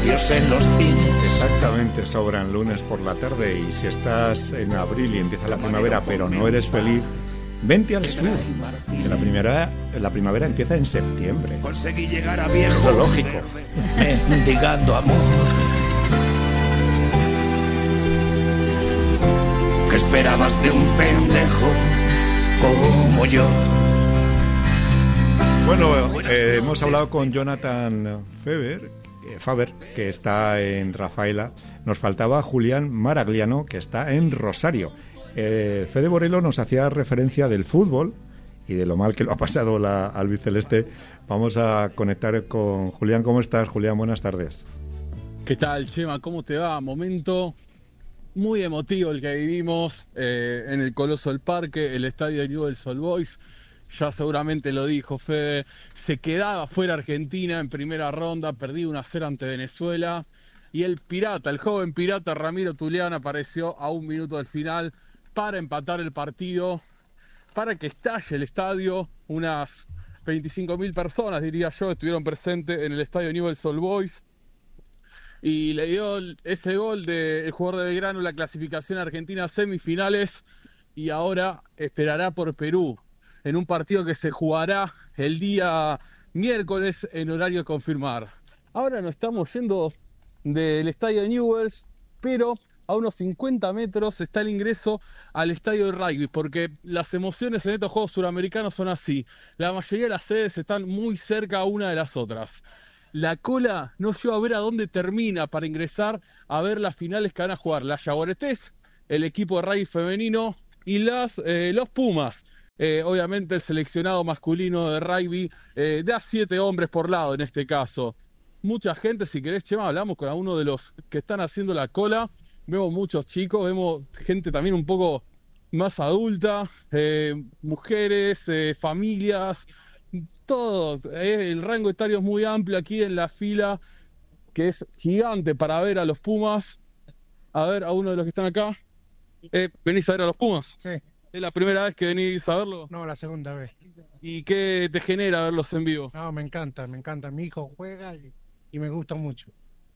nervios en los cines. Exactamente, sobran lunes por la tarde, y si estás en abril y empieza la primavera pero no eres feliz, vente al sur, que la primavera empieza en septiembre. Conseguí llegar a viejo, eso es lógico. mendigando amor. ¿Qué esperabas de un pendejo como yo? Bueno, hemos hablado con Jonathan Faber, que está en Rafaela. Nos faltaba Julián Maragliano, que está en Rosario. Fede Borelo nos hacía referencia del fútbol y de lo mal que lo ha pasado la albiceleste. Vamos a conectar con Julián. ¿Cómo estás, Julián? Buenas tardes. ¿Qué tal, Chema? ¿Cómo te va? Momento muy emotivo el que vivimos en el Coloso del Parque, el estadio de Newell's Old Boys. Ya seguramente lo dijo Fede, se quedaba fuera Argentina en primera ronda, perdido 1-0 ante Venezuela, y el joven pirata Ramiro Tulián apareció a 1 minuto del final para empatar el partido, para que estalle el estadio. Unas 25.000 personas, diría yo, estuvieron presentes en el estadio Newell's Old Boys, y le dio ese gol del jugador de Belgrano la clasificación a Argentina a semifinales, y ahora esperará por Perú en un partido que se jugará el día miércoles en horario de confirmar. Ahora nos estamos yendo del estadio de Newell's, pero a unos 50 metros está el ingreso al estadio de rugby, porque las emociones en estos Juegos Suramericanos son así. La mayoría de las sedes están muy cerca una de las otras. La cola no lleva a ver a dónde termina para ingresar a ver las finales que van a jugar las Jaguaretés, el equipo de rugby femenino, y los Pumas. Obviamente el seleccionado masculino de rugby, de a 7 hombres por lado en este caso. Mucha gente, si querés, Chema, hablamos con alguno de los que están haciendo la cola. Vemos muchos chicos, vemos gente también un poco más adulta, mujeres, familias, todos. El rango etario es muy amplio aquí en la fila, que es gigante, para ver a los Pumas. A ver, a uno de los que están acá. ¿Venís a ver a los Pumas? Sí. ¿Es la primera vez que venís a verlo? No, la segunda vez. ¿Y qué te genera verlos en vivo? No, me encanta. Mi hijo juega y me gusta mucho.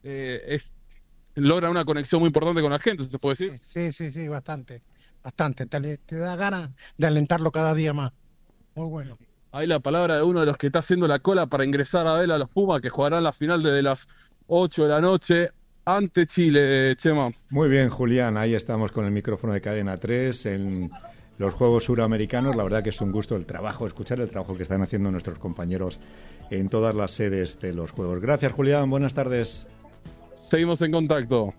Logra una conexión muy importante con la gente, ¿se puede decir? Sí, bastante. Te da ganas de alentarlo cada día más. Muy bueno. Ahí la palabra de uno de los que está haciendo la cola para ingresar a ver a los Pumas, que jugarán la final desde las 8 de la noche ante Chile, Chema. Muy bien, Julián, ahí estamos con el micrófono de Cadena 3 en los Juegos Suramericanos. La verdad que es un gusto escuchar el trabajo que están haciendo nuestros compañeros en todas las sedes de los Juegos. Gracias, Julián, buenas tardes. Seguimos en contacto.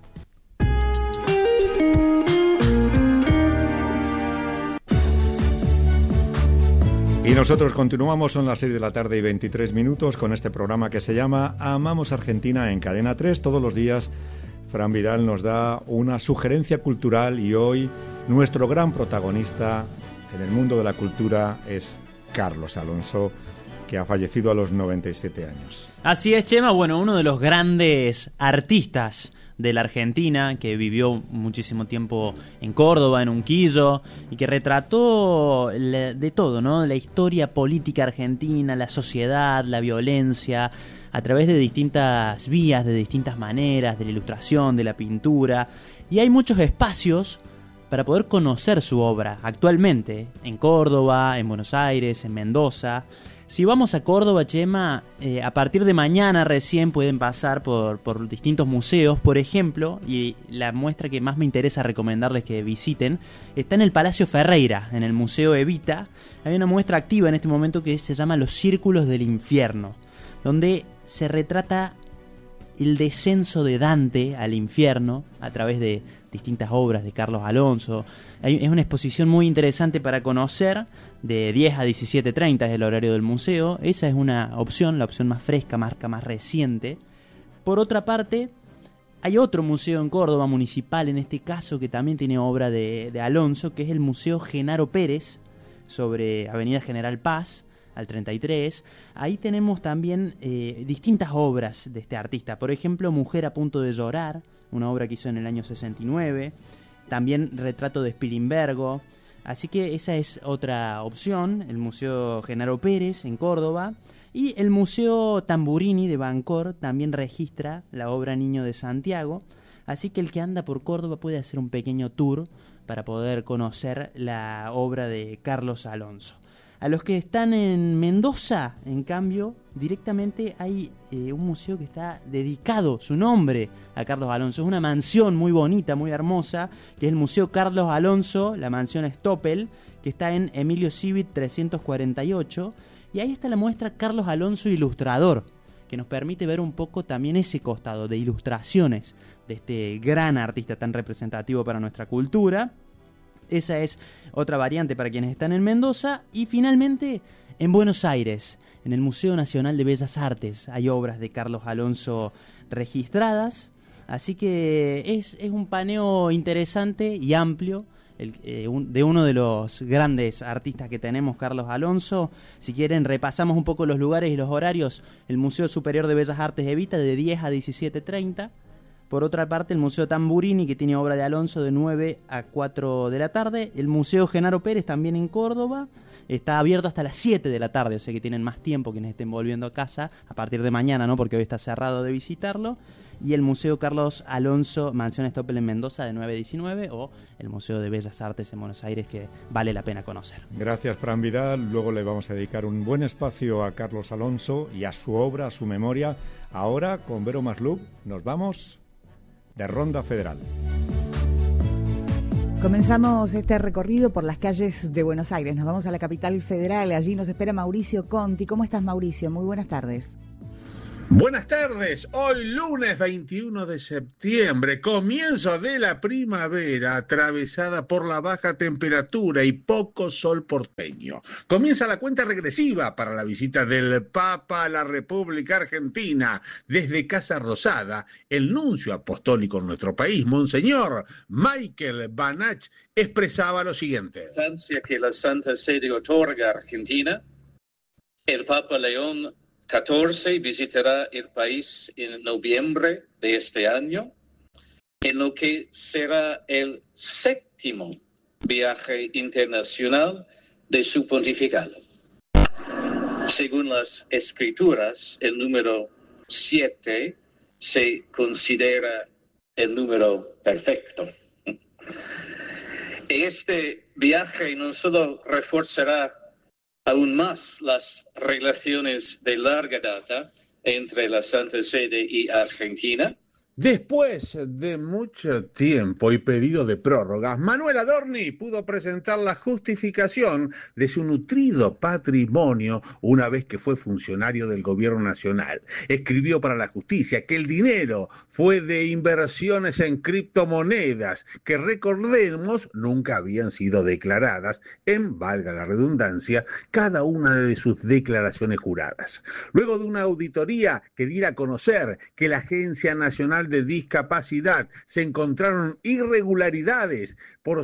Y nosotros continuamos, son las 6 de la tarde y 23 minutos con este programa que se llama Amamos Argentina en Cadena 3. Todos los días Fran Vidal nos da una sugerencia cultural, y hoy nuestro gran protagonista en el mundo de la cultura es Carlos Alonso, que ha fallecido a los 97 años. Así es, Chema. Bueno, uno de los grandes artistas de la Argentina, que vivió muchísimo tiempo en Córdoba, en Unquillo, y que retrató de todo, ¿no? La historia política argentina, la sociedad, la violencia, a través de distintas vías, de distintas maneras, de la ilustración, de la pintura. Y hay muchos espacios para poder conocer su obra actualmente, en Córdoba, en Buenos Aires, en Mendoza. Si vamos a Córdoba, Chema, a partir de mañana recién pueden pasar por distintos museos, por ejemplo, y la muestra que más me interesa recomendarles que visiten está en el Palacio Ferreira, en el Museo Evita. Hay una muestra activa en este momento que se llama Los Círculos del Infierno, donde se retrata el descenso de Dante al infierno a través de distintas obras de Carlos Alonso. Es una exposición muy interesante para conocer, de 10 a 17:30 es el horario del museo. Esa es una opción, la opción más fresca, más reciente. Por otra parte, hay otro museo en Córdoba, municipal en este caso, que también tiene obra de Alonso, que es el Museo Genaro Pérez, sobre Avenida General Paz, al 33. Ahí tenemos también distintas obras de este artista. Por ejemplo, Mujer a punto de llorar, una obra que hizo en el año 69. También Retrato de Spilimbergo. Así que esa es otra opción, el Museo Genaro Pérez en Córdoba. Y el Museo Tamburini de Bancor también registra la obra Niño de Santiago, así que el que anda por Córdoba puede hacer un pequeño tour para poder conocer la obra de Carlos Alonso. A los que están en Mendoza, en cambio, directamente hay un museo que está dedicado, su nombre, a Carlos Alonso. Es una mansión muy bonita, muy hermosa, que es el Museo Carlos Alonso, la mansión Stoppel, que está en Emilio Civit 348. Y ahí está la muestra Carlos Alonso Ilustrador, que nos permite ver un poco también ese costado de ilustraciones de este gran artista tan representativo para nuestra cultura. Esa es otra variante para quienes están en Mendoza. Y finalmente, en Buenos Aires, en el Museo Nacional de Bellas Artes, hay obras de Carlos Alonso registradas. Así que es un paneo interesante y amplio de uno de los grandes artistas que tenemos, Carlos Alonso. Si quieren, repasamos un poco los lugares y los horarios. El Museo Superior de Bellas Artes Evita, de 10 a 17:30. Por otra parte, el Museo Tamburini, que tiene obra de Alonso, de 9 a 4 de la tarde. El Museo Genaro Pérez, también en Córdoba, está abierto hasta las 7 de la tarde, o sea que tienen más tiempo quienes estén volviendo a casa a partir de mañana, ¿no? Porque hoy está cerrado de visitarlo. Y el Museo Carlos Alonso, Mansión Stoppel en Mendoza, de 9 a 19, o el Museo de Bellas Artes en Buenos Aires, que vale la pena conocer. Gracias, Fran Vidal. Luego le vamos a dedicar un buen espacio a Carlos Alonso y a su obra, a su memoria. Ahora, con Vero Maslub, nos vamos de Ronda Federal. Comenzamos este recorrido por las calles de Buenos Aires. Nos vamos a la capital federal. Allí nos espera Mauricio Conti. ¿Cómo estás, Mauricio? Muy buenas tardes. Buenas tardes, hoy lunes 21 de septiembre, comienzo de la primavera atravesada por la baja temperatura y poco sol porteño. Comienza la cuenta regresiva para la visita del Papa a la República Argentina. Desde Casa Rosada, el nuncio apostólico en nuestro país, Monseñor Michael Banach, expresaba lo siguiente. La importancia que la Santa Sede otorga a Argentina, el Papa León XIV visitará el país en noviembre de este año, en lo que será el 7º viaje internacional de su pontificado. Según las escrituras, el número 7 se considera el número perfecto. Este viaje no solo reforzará aún más las relaciones de larga data entre la Santa Sede y Argentina. Después de mucho tiempo y pedido de prórrogas, Manuel Adorni pudo presentar la justificación de su nutrido patrimonio una vez que fue funcionario del gobierno nacional. Escribió para la justicia que el dinero fue de inversiones en criptomonedas que, recordemos, nunca habían sido declaradas en, valga la redundancia, cada una de sus declaraciones juradas. Luego de una auditoría que diera a conocer que la Agencia Nacional de Discapacidad se encontraron irregularidades por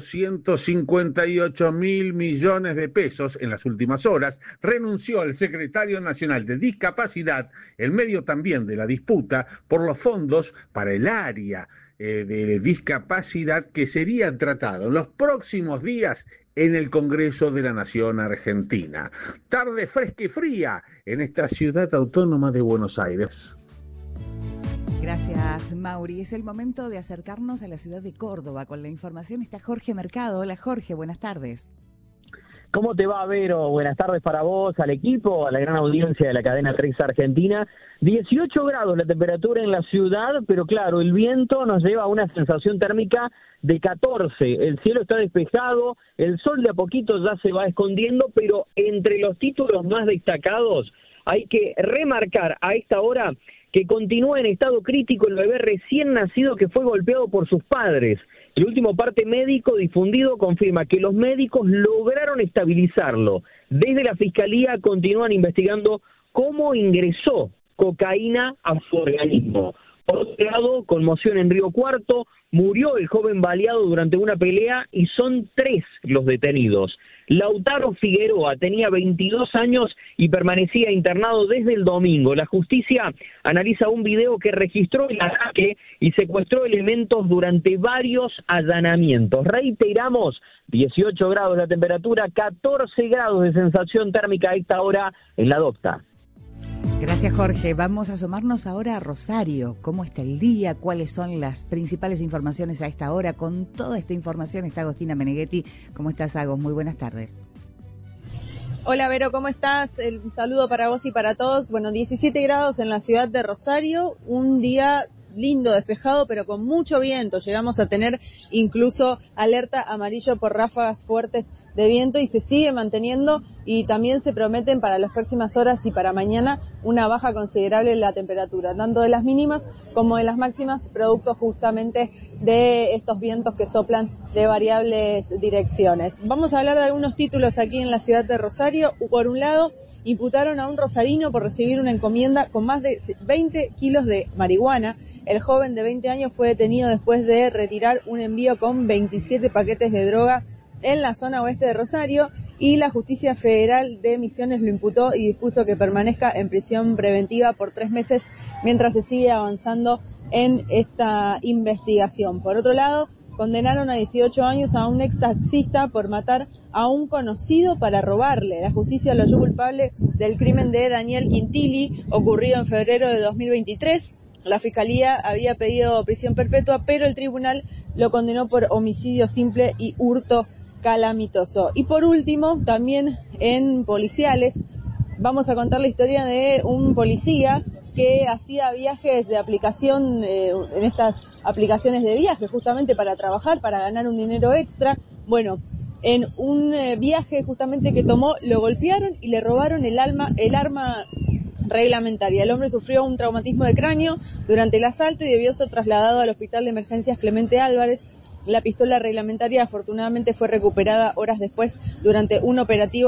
158.000 millones de pesos en las últimas horas, renunció el secretario nacional de Discapacidad en medio también de la disputa por los fondos para el área de discapacidad que serían tratados en los próximos días en el Congreso de la Nación Argentina. Tarde fresca y fría en esta ciudad autónoma de Buenos Aires. Gracias, Mauri. Es el momento de acercarnos a la ciudad de Córdoba. Con la información está Jorge Mercado. Hola, Jorge, buenas tardes. ¿Cómo te va, Vero? Buenas tardes para vos, al equipo, a la gran audiencia de la cadena 3 Argentina. 18 grados la temperatura en la ciudad, pero claro, el viento nos lleva a una sensación térmica de 14. El cielo está despejado, el sol de a poquito ya se va escondiendo, pero entre los títulos más destacados hay que remarcar a esta hora que continúa en estado crítico el bebé recién nacido que fue golpeado por sus padres. El último parte médico difundido confirma que los médicos lograron estabilizarlo. Desde la Fiscalía continúan investigando cómo ingresó cocaína a su organismo. Por otro lado, conmoción en Río Cuarto, murió el joven baleado durante una pelea y son 3 los detenidos. Lautaro Figueroa tenía 22 años y permanecía internado desde el domingo. La justicia analiza un video que registró el ataque y secuestró elementos durante varios allanamientos. Reiteramos, 18 grados la temperatura, 14 grados de sensación térmica a esta hora en la Docta. Gracias, Jorge. Vamos a asomarnos ahora a Rosario. ¿Cómo está el día? ¿Cuáles son las principales informaciones a esta hora? Con toda esta información está Agostina Meneghetti. ¿Cómo estás, Agos? Muy buenas tardes. Hola, Vero, ¿cómo estás? Un saludo para vos y para todos. Bueno, 17 grados en la ciudad de Rosario, un día lindo, despejado, pero con mucho viento. Llegamos a tener incluso alerta amarillo por ráfagas fuertes de viento y se sigue manteniendo, y también se prometen para las próximas horas y para mañana una baja considerable en la temperatura, tanto de las mínimas como de las máximas, producto justamente de estos vientos que soplan de variables direcciones. Vamos a hablar de algunos títulos aquí en la ciudad de Rosario. Por un lado, imputaron a un rosarino por recibir una encomienda con más de 20 kilos de marihuana. El joven de 20 años fue detenido después de retirar un envío con 27 paquetes de droga en la zona oeste de Rosario, y la Justicia Federal de Misiones lo imputó y dispuso que permanezca en prisión preventiva por 3 meses mientras se sigue avanzando en esta investigación. Por otro lado, condenaron a 18 años a un ex taxista por matar a un conocido para robarle. La justicia lo halló culpable del crimen de Daniel Quintili, ocurrido en febrero de 2023. La Fiscalía había pedido prisión perpetua, pero el tribunal lo condenó por homicidio simple y hurto calamitoso. Y por último, también en policiales, vamos a contar la historia de un policía que hacía viajes de aplicación, en estas aplicaciones de viaje, justamente para trabajar, para ganar un dinero extra. Bueno, en un viaje justamente que tomó, lo golpearon y le robaron el arma reglamentaria. El hombre sufrió un traumatismo de cráneo durante el asalto y debió ser trasladado al Hospital de Emergencias Clemente Álvarez. La pistola reglamentaria afortunadamente fue recuperada horas después durante un operativo